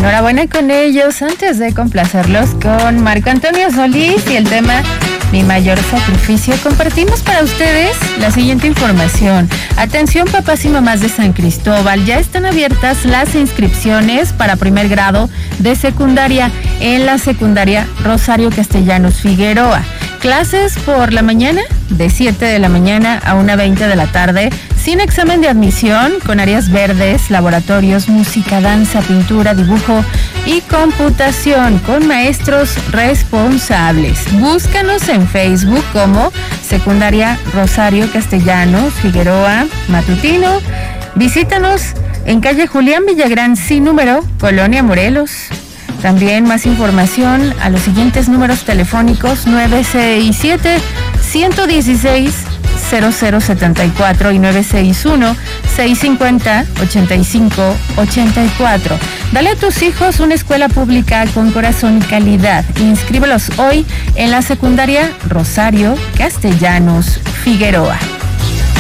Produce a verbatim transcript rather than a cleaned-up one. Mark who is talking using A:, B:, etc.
A: Enhorabuena con ellos. Antes de complacerlos con Marco Antonio Solís y el tema Mi Mayor Sacrificio, compartimos para ustedes la siguiente información. Atención, papás y mamás de San Cristóbal, ya están abiertas las inscripciones para primer grado de secundaria en la secundaria Rosario Castellanos Figueroa. Clases por la mañana, de siete de la mañana a una veinte de la tarde, sin examen de admisión, con áreas verdes, laboratorios, música, danza, pintura, dibujo y computación, con maestros responsables. Búscanos en Facebook como Secundaria Rosario Castellanos Figueroa Matutino. Visítanos en calle Julián Villagrán, sin número, Colonia Morelos. También más información a los siguientes números telefónicos: nueve seis siete, uno uno seis, cero cero siete cuatro y nueve seis uno, seis cinco cero, ocho cinco ocho cuatro. Dale a tus hijos una escuela pública con corazón y calidad. Inscríbelos hoy en la secundaria Rosario Castellanos Figueroa.